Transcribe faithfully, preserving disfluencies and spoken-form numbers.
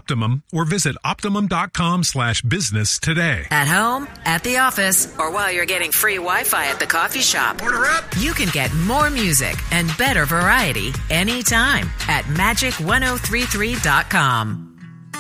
Optimum or visit optimum.com slash business today. At home, at the office, or while you're getting free Wi-Fi at the coffee shop. Order up! You can get more music and better variety anytime at magic ten thirty-three dot com.